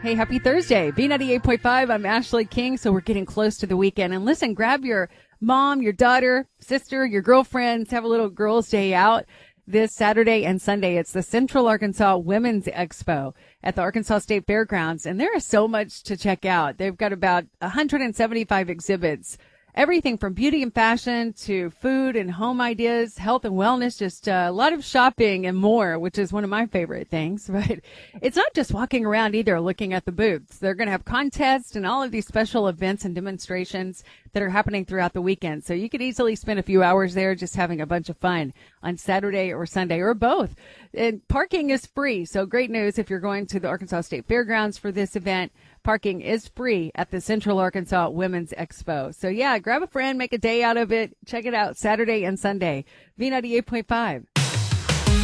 Hey, happy Thursday. B98.5, I'm Ashley King. So we're getting close to the weekend. And listen, grab your mom, your daughter, sister, your girlfriends, have a little girls' day out this Saturday and Sunday. It's the Central Arkansas Women's Expo at the Arkansas State Fairgrounds. And there is so much to check out. They've got about 175 exhibits. Everything from beauty and fashion to food and home ideas, health and wellness, just a lot of shopping and more, which is one of my favorite things. But it's not just walking around either, looking at the booths. They're going to have contests and all of these special events and demonstrations that are happening throughout the weekend. So you could easily spend a few hours there just having a bunch of fun on Saturday or Sunday or both. And parking is free. So great news if you're going to the Arkansas State Fairgrounds for this event. Parking is free at the Central Arkansas Women's Expo. So, yeah, grab a friend, make a day out of it. Check it out Saturday and Sunday. V98.5.